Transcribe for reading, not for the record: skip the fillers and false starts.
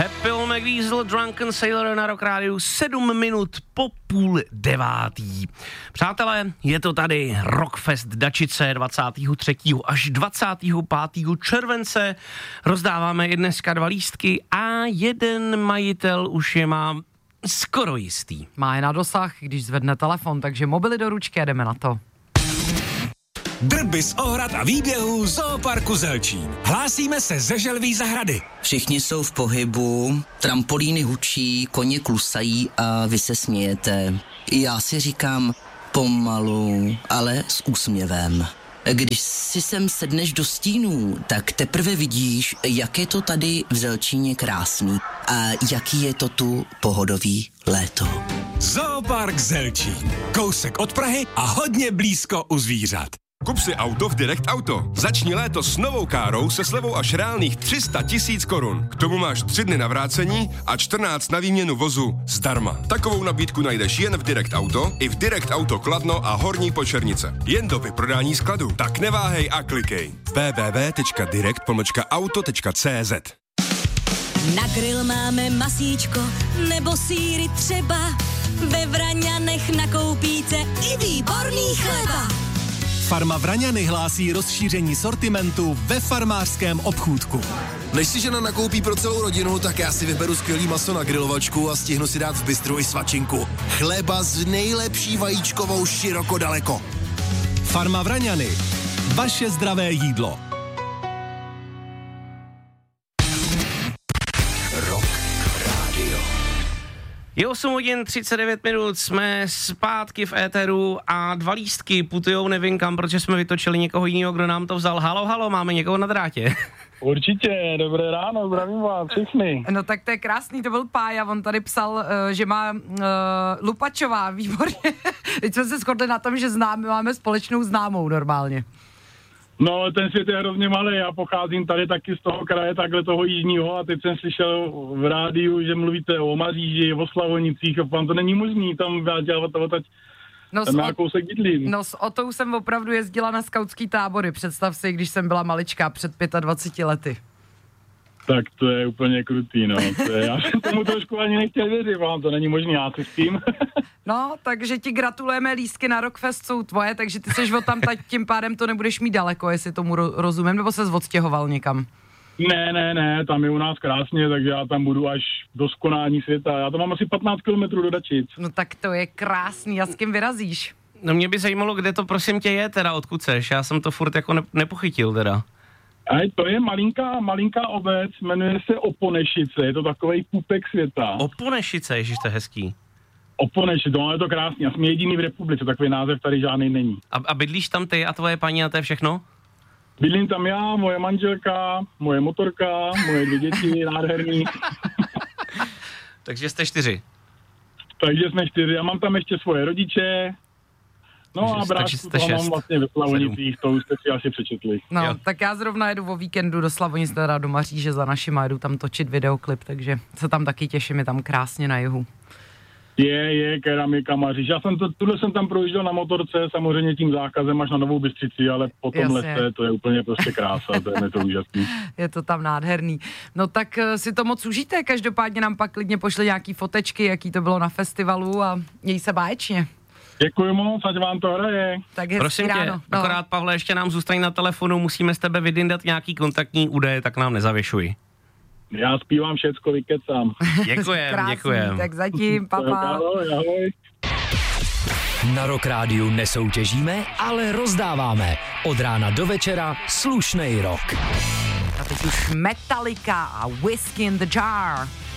Happy McDiesel, Drunken Sailor na Rock Rádiu, 7 minut po 8:30. Přátelé, je to tady Rockfest Dačice 23. až 25. července. Rozdáváme i dneska 2 lístky a jeden majitel už je má skoro jistý. Má je na dosah, když zvedne telefon, takže mobily do ručky a jdeme na to. Drby z ohrad a výběhů Zooparku Zelčín. Hlásíme se ze Želví zahrady. Všichni jsou v pohybu, trampolíny hučí, koně klusají a vy se smějete. Já si říkám pomalu, ale s úsměvem. Když si sem sedneš do stínů, tak teprve vidíš, jak je to tady v Zelčíně krásný a jaký je to tu pohodový léto. Zoopark Zelčín. Kousek od Prahy a hodně blízko u zvířat. Kup si auto v Direct Auto. Začni léto s novou károu se slevou až reálných 300 000 korun. K tomu máš 3 dny na vrácení a 14 na výměnu vozu zdarma. Takovou nabídku najdeš jen v Direct Auto i v Direct Auto Kladno a Horní Počernice. Jen do vyprodání skladu. Tak neváhej a klikej. www.direct-auto.cz. Na grill máme masíčko nebo sýry třeba. Ve Vraňanech nakoupíte i výborný chleba. Farma Vraňany hlásí rozšíření sortimentu ve farmářském obchůdku. Než si žena nakoupí pro celou rodinu, tak já si vyberu skvělý maso na grilovačku a stihnu si dát v bistru i svačinku. Chleba s nejlepší vajíčkovou široko daleko. Farma Vraňany. Vaše zdravé jídlo. Je 8 hodin 39 minut, jsme zpátky v éteru a 2 lístky putujou nevím kam, protože jsme vytočili někoho jiného, kdo nám to vzal. Halo, máme někoho na drátě. Určitě, dobré ráno, zdravím vás všechny. No tak to je krásný, to byl Pája, on tady psal, že má Lupačová, výborně. Teď jsme se shodli na tom, že máme společnou známou normálně. No, ten svět je hrozně malý, já pocházím tady taky z toho kraje, takhle toho jižního a teď jsem slyšel v rádiu, že mluvíte o Maříži, o Slavonicích a vám to není možný, tam dělat na kousek bydlím. No s Otou jsem opravdu jezdila na skautský tábory, představ si, když jsem byla maličká před 25 lety. Tak to je úplně krutý, no. Já jsem tomu trošku ani nechtěl věřit, vám to není možný, já si s tím. No, takže ti gratulujeme, lístky na Rockfest jsou tvoje, takže ty seš od tam, tím pádem to nebudeš mít daleko, jestli tomu rozumím, nebo ses odstěhoval někam? Ne, tam je u nás krásně, takže já tam budu až do skonání světa. Já to mám asi 15 kilometrů do Dačic. No tak to je krásný, a s kým vyrazíš? No mě by zajímalo, kde to prosím tě je teda, odkud seš, já jsem to furt jako nepochytil teda. A to je malinká obec, jmenuje se Oponešice, je to takovej pupek světa. Oponešice, ježiš, to je hezký. Oponešice, no je to krásný, já jsem jediný v republice, takový název tady žádný není. A bydlíš tam ty a tvoje paní a to je všechno? Bydlím tam já, moje manželka, moje motorka, moje 2 děti, nádherný. Takže jste 4. Takže jsme 4, já mám tam ještě svoje rodiče. No a brášku to mám vlastně ve Slavonicích, to už jste si asi přečetli. No, jo. Tak já zrovna jedu o víkendu do Slavonic, teda do Maříže za našima, jedu tam točit videoklip, takže se tam taky těším, je tam krásně na jihu. Je, keramika Maříž. Tuhle jsem tam projížděl na motorce, samozřejmě tím zákazem až na Novou Bystřici, ale po tom lese to je úplně prostě krása, to je to úžasný. Je to tam nádherný. No tak si to moc užijte, každopádně nám pak klidně pošli nějaký fotečky, jaký to bylo na festivalu a měj se báječně. Děkuji moc, ať vám to hraje. Tak prosím tě, ráno. No. Akorát Pavle, ještě nám zůstaň na telefonu, musíme z tebe vydindat nějaký kontaktní údaje, tak nám nezavěšuj. Já zpívám všecko, vykecám. Děkujem. Tak zatím, papa. Ahoj. Na Rock Rádiu nesoutěžíme, ale rozdáváme. Od rána do večera slušnej rock. A teď už Metallica a Whiskey in the Jar.